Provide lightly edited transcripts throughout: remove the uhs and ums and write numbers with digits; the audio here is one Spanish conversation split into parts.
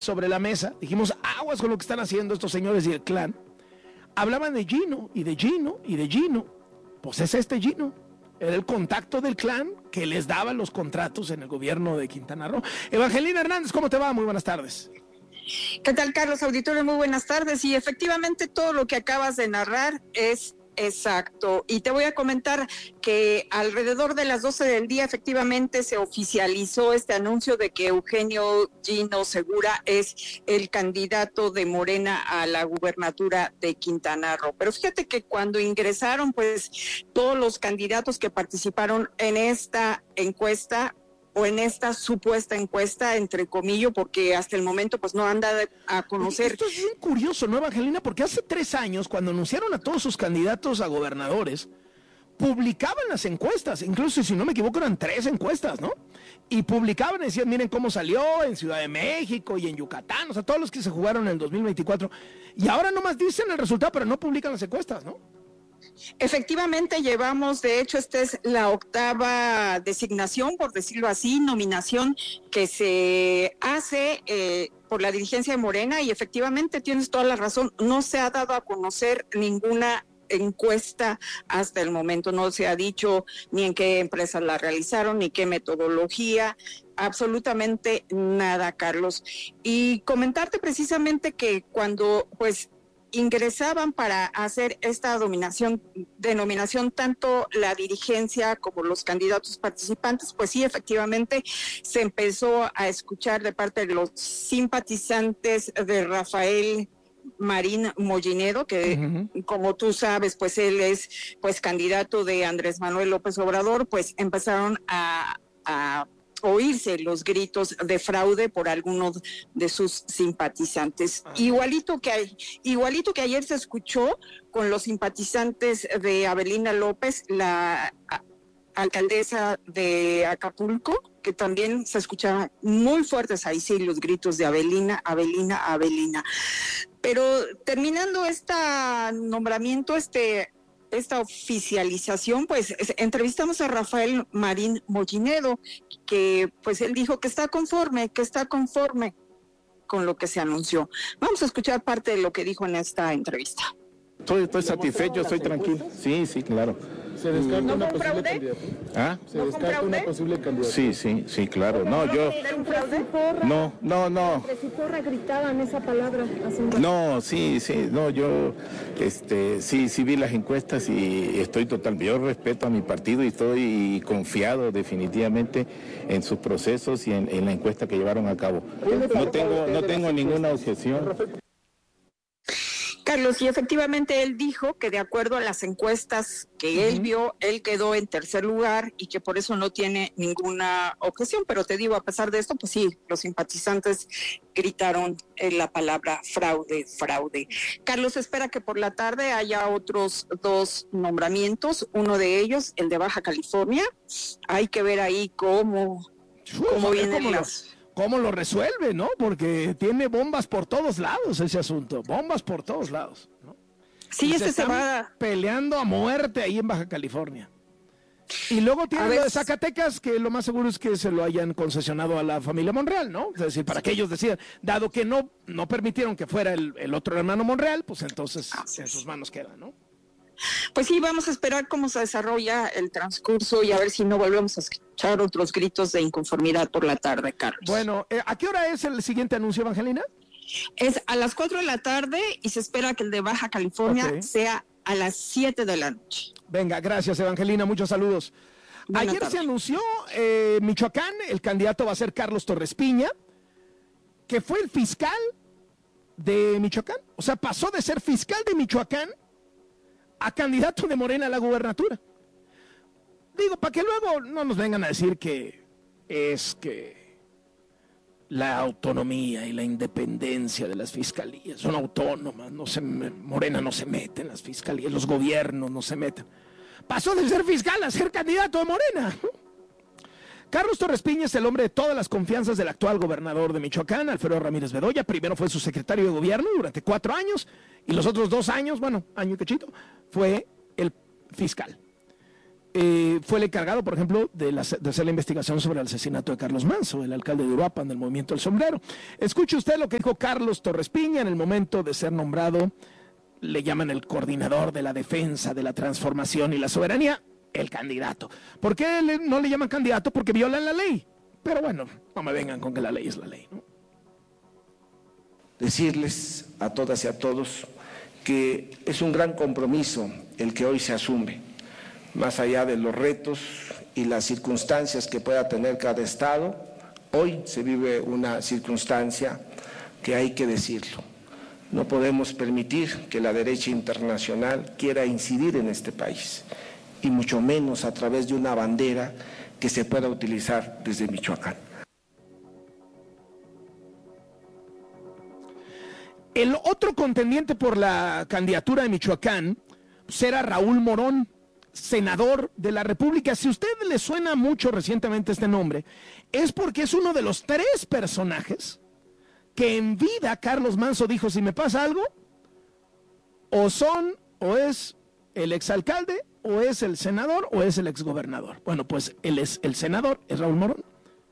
sobre la mesa, dijimos, aguas con lo que están haciendo estos señores y el clan. Hablaban de Gino, y de Gino, y de Gino. Pues es este Gino. Era el contacto del clan que les daba los contratos en el gobierno de Quintana Roo. Evangelina Hernández, ¿cómo te va? Muy buenas tardes. ¿Qué tal, Carlos Auditorio? Muy buenas tardes. Y efectivamente todo lo que acabas de narrar es exacto. Y te voy a comentar que alrededor de las 12 del día efectivamente se oficializó este anuncio de que Eugenio Gino Segura es el candidato de Morena a la gubernatura de Quintana Roo. Pero fíjate que cuando ingresaron, pues todos los candidatos que participaron en esta encuesta o en esta supuesta encuesta, entre comillas, porque hasta el momento pues no han dado a conocer. Esto es bien curioso, ¿no, Evangelina? Porque hace 3 años, cuando anunciaron a todos sus candidatos a gobernadores, publicaban las encuestas, incluso si no me equivoco eran 3 encuestas, ¿no? Y publicaban y decían, miren cómo salió en Ciudad de México y en Yucatán, o sea, todos los que se jugaron en el 2024. Y ahora nomás dicen el resultado, pero no publican las encuestas, ¿no? Efectivamente llevamos, de hecho, esta es la 8ª designación, por decirlo así, nominación que se hace por la dirigencia de Morena y efectivamente tienes toda la razón, no se ha dado a conocer ninguna encuesta hasta el momento, no se ha dicho ni en qué empresas la realizaron, ni qué metodología, absolutamente nada, Carlos. Y comentarte precisamente que cuando pues ingresaban para hacer esta denominación tanto la dirigencia como los candidatos participantes, pues sí, efectivamente se empezó a escuchar de parte de los simpatizantes de Rafael Marín Mollinedo, que como tú sabes, pues él es pues candidato de Andrés Manuel López Obrador, pues empezaron a oírse los gritos de fraude por algunos de sus simpatizantes. Igualito que ayer se escuchó con los simpatizantes de Avelina López, la alcaldesa de Acapulco, que también se escuchaban muy fuertes ahí sí los gritos de Avelina, Avelina, Avelina. Pero terminando este nombramiento, esta oficialización, pues entrevistamos a Rafael Marín Mollinedo, que pues él dijo que está conforme con lo que se anunció. Vamos a escuchar parte de lo que dijo en esta entrevista. Estoy satisfecho, estoy tranquilo. Sí, claro. ¿Se descarta una posible candidatura? ¿Ah? ¿Se descarta una posible candidatura? Sí, claro. No, yo... No. Porra gritaban esa palabra hace un rato. No, sí, no, yo sí vi las encuestas y estoy yo respeto a mi partido y estoy confiado definitivamente en sus procesos y en la encuesta que llevaron a cabo. No tengo ninguna objeción. Carlos, y efectivamente él dijo que de acuerdo a las encuestas que él vio, él quedó en tercer lugar y que por eso no tiene ninguna objeción, pero te digo, a pesar de esto, pues sí, los simpatizantes gritaron la palabra fraude. Carlos espera que por la tarde haya otros 2 nombramientos, uno de ellos, el de Baja California. Hay que ver ahí cómo vienen las... ¿Cómo lo resuelve, no? Porque tiene bombas por todos lados ese asunto, bombas por todos lados, ¿no? Sí, se va peleando a muerte ahí en Baja California. Y luego tiene lo de Zacatecas, que lo más seguro es que se lo hayan concesionado a la familia Monreal, ¿no? Es decir, para que ellos decidan, dado que no permitieron que fuera el otro hermano Monreal, pues entonces en sus manos queda, ¿no? Pues sí, vamos a esperar cómo se desarrolla el transcurso y a ver si no volvemos a escuchar otros gritos de inconformidad por la tarde, Carlos. Bueno, ¿a qué hora es el siguiente anuncio, Evangelina? Es a las 4 de la tarde y se espera que el de Baja California sea a las 7 de la noche. Venga, gracias, Evangelina, muchos saludos. Ayer se anunció Michoacán, el candidato va a ser Carlos Torres Piña, que fue el fiscal de Michoacán. O sea, pasó de ser fiscal de Michoacán a candidato de Morena a la gubernatura. Digo, para que luego no nos vengan a decir que es que la autonomía y la independencia de las fiscalías son autónomas, Morena no se mete en las fiscalías, los gobiernos no se meten. Pasó de ser fiscal a ser candidato de Morena. Carlos Torres Piña es el hombre de todas las confianzas del actual gobernador de Michoacán, Alfredo Ramírez Bedoya. Primero fue su secretario de gobierno durante 4 años y los otros 2 años, año y cachito, fue el fiscal. fue el encargado, por ejemplo, de hacer la investigación sobre el asesinato de Carlos Manso, el alcalde de Uruapan del Movimiento del Sombrero. Escuche usted lo que dijo Carlos Torres Piña en el momento de ser nombrado, le llaman el coordinador de la defensa de la transformación y la soberanía, el candidato. ¿Por qué no le llaman candidato? Porque violan la ley. Pero bueno, no me vengan con que la ley es la ley, ¿no? Decirles a todas y a todos que es un gran compromiso el que hoy se asume, más allá de los retos y las circunstancias que pueda tener cada estado. Hoy se vive una circunstancia que hay que decirlo. No podemos permitir que la derecha internacional quiera incidir en este país, y mucho menos a través de una bandera que se pueda utilizar desde Michoacán. El otro contendiente por la candidatura de Michoacán será Raúl Morón, senador de la República. Si a usted le suena mucho recientemente este nombre, es porque es uno de los 3 personajes que en vida Carlos Manso dijo: si me pasa algo, o es el exalcalde, o es el senador, o es el exgobernador. Bueno, pues él es el senador, es Raúl Morón.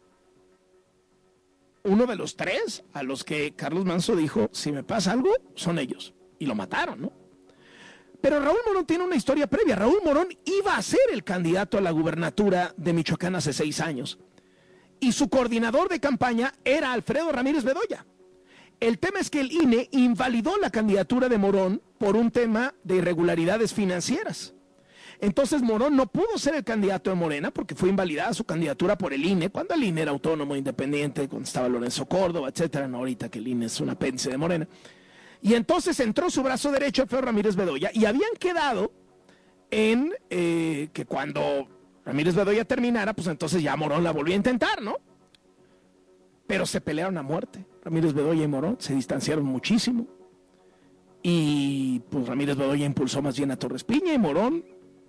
Uno de los 3 a los que Carlos Manso dijo: si me pasa algo, son ellos. Y lo mataron, ¿no? Pero Raúl Morón tiene una historia previa. Raúl Morón iba a ser el candidato a la gubernatura de Michoacán hace 6 años. Y su coordinador de campaña era Alfredo Ramírez Bedoya. El tema es que el INE invalidó la candidatura de Morón por un tema de irregularidades financieras. Entonces Morón no pudo ser el candidato de Morena porque fue invalidada su candidatura por el INE, cuando el INE era autónomo, independiente, cuando estaba Lorenzo Córdoba, etcétera. No, ahorita que el INE es un apéndice de Morena. Y entonces entró su brazo derecho, Alfredo Ramírez Bedoya, y habían quedado en que cuando Ramírez Bedoya terminara, pues entonces ya Morón la volvió a intentar, ¿no? Pero se pelearon a muerte. Ramírez Bedoya y Morón se distanciaron muchísimo. Y pues Ramírez Bedoya impulsó más bien a Torres Piña, y Morón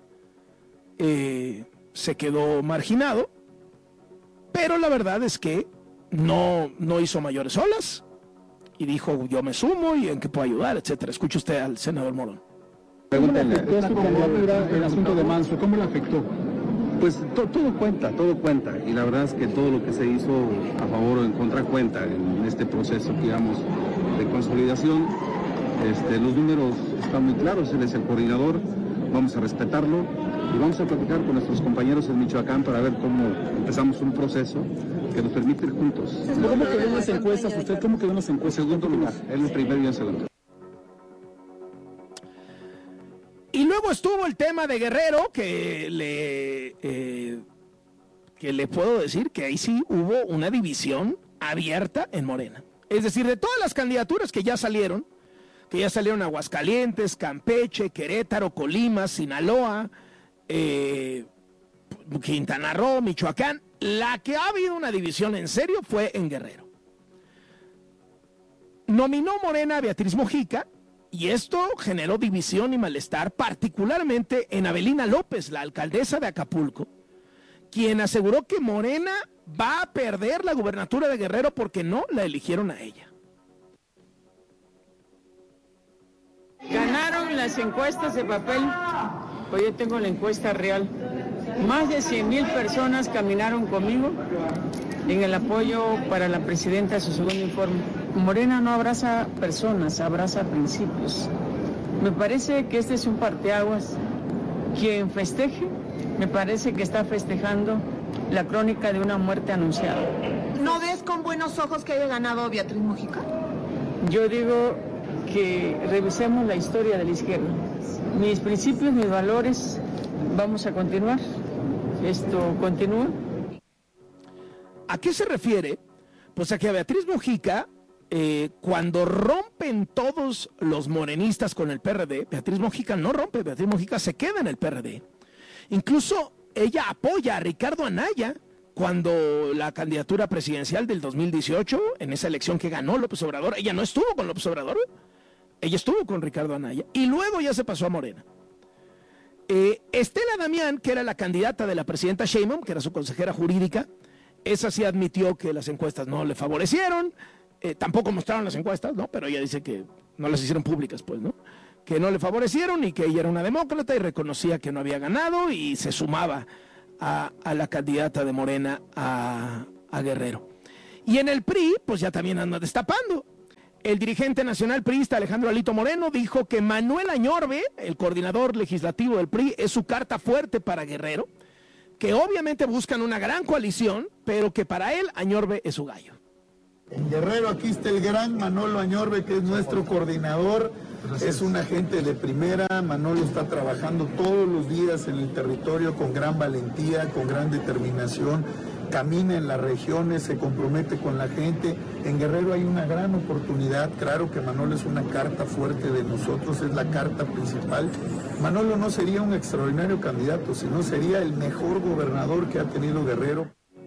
se quedó marginado. Pero la verdad es que no hizo mayores olas y dijo: yo me sumo y en qué puedo ayudar, etcétera. Escuche usted al senador Morón. Pregúntenle. El asunto de Manso, ¿cómo le afectó? Pues todo cuenta, y la verdad es que todo lo que se hizo a favor o en contra cuenta en este proceso, digamos, de consolidación. Los números están muy claros, él es el coordinador, vamos a respetarlo y vamos a platicar con nuestros compañeros en Michoacán para ver cómo empezamos un proceso que nos permite ir juntos. ¿Cómo quedó en las encuestas? ¿Usted cómo quedó en las encuestas? Segundo lugar, él el primero y el segundo. Y luego estuvo el tema de Guerrero, que le puedo decir que ahí sí hubo una división abierta en Morena. Es decir, de todas las candidaturas que ya salieron Aguascalientes, Campeche, Querétaro, Colima, Sinaloa, Quintana Roo, Michoacán, la que ha habido una división en serio fue en Guerrero. Nominó Morena a Beatriz Mojica, y esto generó división y malestar, particularmente en Avelina López, la alcaldesa de Acapulco, quien aseguró que Morena va a perder la gubernatura de Guerrero porque no la eligieron a ella. Ganaron las encuestas de papel, pues yo tengo la encuesta real. Más de 100,000 personas caminaron conmigo en el apoyo para la presidenta de su segundo informe. Morena no abraza personas, abraza principios. Me parece que este es un parteaguas. Quien festeje, me parece que está festejando la crónica de una muerte anunciada. ¿No ves con buenos ojos que haya ganado Beatriz Mojica? Yo digo que revisemos la historia de la izquierda. Mis principios, mis valores, vamos a continuar. Esto continúa. ¿A qué se refiere? Pues a que a Beatriz Mojica, cuando rompen todos los morenistas con el PRD, Beatriz Mojica no rompe, Beatriz Mojica se queda en el PRD. Incluso ella apoya a Ricardo Anaya cuando la candidatura presidencial del 2018, en esa elección que ganó López Obrador, ella no estuvo con López Obrador, ella estuvo con Ricardo Anaya, y luego ya se pasó a Morena. Estela Damián, que era la candidata de la presidenta Sheinbaum, que era su consejera jurídica, esa sí admitió que las encuestas no le favorecieron, tampoco mostraron las encuestas, ¿no? Pero ella dice que no las hicieron públicas, pues, ¿no? que no le favorecieron y que ella era una demócrata y reconocía que no había ganado y se sumaba a la candidata de Morena a Guerrero. Y en el PRI, pues ya también anda destapando. El dirigente nacional priista Alejandro Alito Moreno dijo que Manuel Añorbe, el coordinador legislativo del PRI, es su carta fuerte para Guerrero, que obviamente buscan una gran coalición, pero que para él Añorbe es su gallo. En Guerrero aquí está el gran Manolo Añorbe, que es nuestro coordinador, es un agente de primera. Manolo está trabajando todos los días en el territorio con gran valentía, con gran determinación, camina en las regiones, se compromete con la gente. En Guerrero hay una gran oportunidad, claro que Manolo es una carta fuerte de nosotros, es la carta principal. Manolo no sería un extraordinario candidato, sino sería el mejor gobernador que ha tenido Guerrero.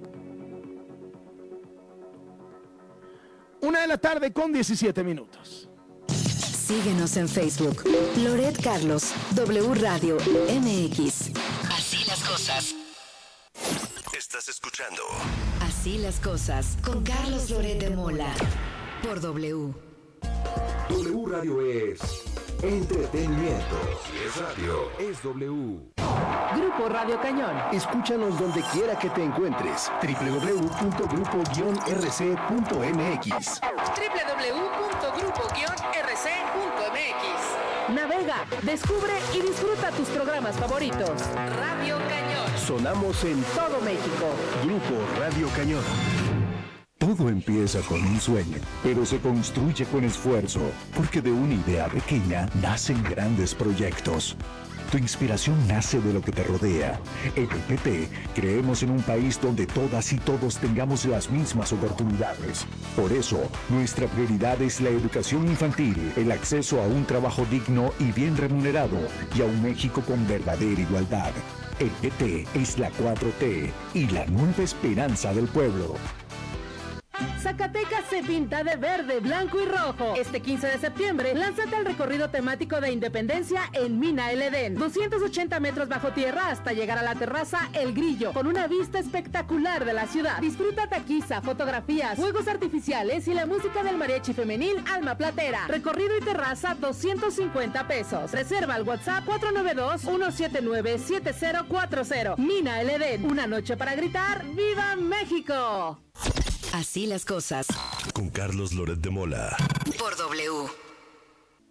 1:17 p.m. Síguenos en Facebook. Loret Carlos, W Radio MX. Así las cosas. Estás escuchando Así las cosas con Carlos Loret de Mola por W. W Radio es entretenimiento. Si es radio, es W. Grupo Radio Cañón. Escúchanos donde quiera que te encuentres. www.grupo-rc.mx. www.grupo-rc.mx. Navega, descubre y disfruta tus programas favoritos. Radio Cañón. Sonamos en todo México. Grupo Radio Cañón. Todo empieza con un sueño, pero se construye con esfuerzo, porque de una idea pequeña nacen grandes proyectos. Tu inspiración nace de lo que te rodea. En el PT creemos en un país donde todas y todos tengamos las mismas oportunidades. Por eso, nuestra prioridad es la educación infantil, el acceso a un trabajo digno y bien remunerado, y a un México con verdadera igualdad. El PT es la 4T y la nueva esperanza del pueblo. Zacatecas se pinta de verde, blanco y rojo. Este 15 de septiembre, lánzate al recorrido temático de Independencia en Mina El Edén. 280 metros bajo tierra hasta llegar a la terraza El Grillo, con una vista espectacular de la ciudad. Disfruta taquiza, fotografías, fuegos artificiales y la música del mariachi femenil Alma Platera. Recorrido y terraza, 250 pesos. Reserva al WhatsApp 492-179-7040. Mina El Edén, una noche para gritar ¡Viva México! Así las cosas. Con Carlos Loret de Mola. Por W.